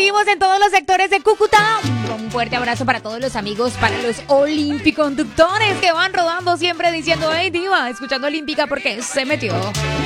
vivos en todos los sectores de Cúcuta. Un fuerte abrazo para todos los amigos, para los olimpiconductores que van rodando siempre diciendo, hey diva, escuchando Olímpica porque se metió.